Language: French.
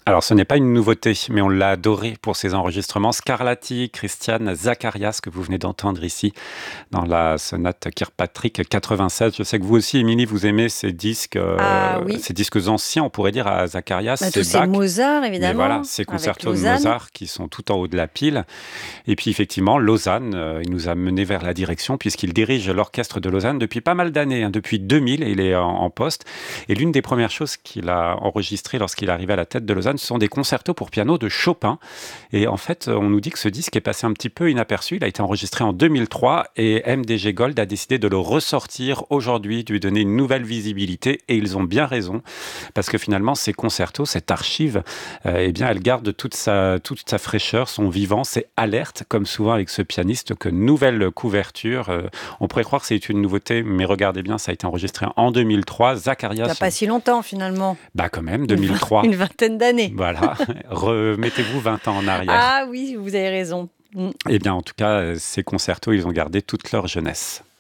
Alors, ce n'est pas une nouveauté, mais on l'a adoré pour ses enregistrements. Scarlatti, Christian Zacharias, que vous venez d'entendre ici dans la sonate Kirkpatrick 96. Je sais que vous aussi, Émilie, vous aimez Ah oui, ces disques anciens, on pourrait dire, à Zacharias, bah, tous c'est ces Bach. Mozart Mais voilà, évidemment, ces avec concertos de Lausanne. Mozart qui sont tout en haut de la pile. Et puis effectivement, Lausanne, il nous a mené vers la direction puisqu'il dirige l'orchestre de Lausanne depuis pas mal d'années, hein. Depuis 2000, il est en poste. Et l'une des premières choses qu'il a enregistrées lorsqu'il est arrivé à la tête de Lausanne, ce sont des concertos pour piano de Chopin. Et en fait, on nous dit que ce disque est passé un petit peu inaperçu. Il a été enregistré en 2003 et MDG Gold a décidé de le ressortir aujourd'hui, de lui donner une nouvelle visibilité. Et ils ont bien raison parce que finalement, ces concertos, cette archive, eh bien, elle garde toute sa fraîcheur, son vivant, c'est alerte, comme souvent avec ce pianiste, que nouvelle couverture. On pourrait croire que c'est une nouveauté, mais regardez bien, ça a été enregistré en 2003. Il n'y a Zacharias, pas si longtemps finalement, bah quand même, une, 2003. une vingtaine d'années. Voilà, remettez-vous 20 ans en arrière. Ah oui, vous avez raison. Mm. Eh bien, en tout cas, ces concertos, ils ont gardé toute leur jeunesse.